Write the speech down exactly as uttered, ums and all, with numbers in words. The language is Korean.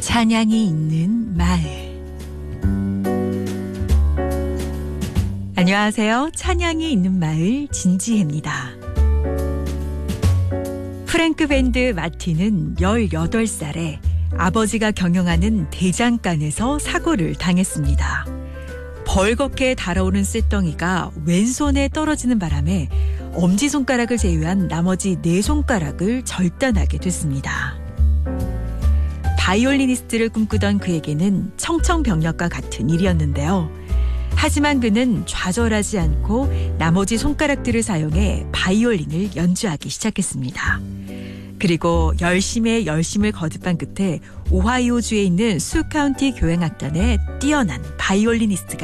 찬양이 있는 마을. 안녕하세요. 찬양이 있는 마을 진지혜입니다. 프랭크 밴드 마틴은 열여덟 살에 아버지가 경영하는 대장간에서 사고를 당했습니다. 벌겋게 달아오른 쇳덩이가 왼손에 떨어지는 바람에 엄지손가락을 제외한 나머지 네 손가락을 절단하게 됐습니다. 바이올리니스트를 꿈꾸던 그에게는 청천벽력과 같은 일이었는데요. 하지만 그는 좌절하지 않고 나머지 손가락들을 사용해 바이올린을 연주하기 시작했습니다. 그리고 열심에 열심을 거듭한 끝에 오하이오주에 있는 수 카운티 교향악단의 뛰어난 바이올리니스트가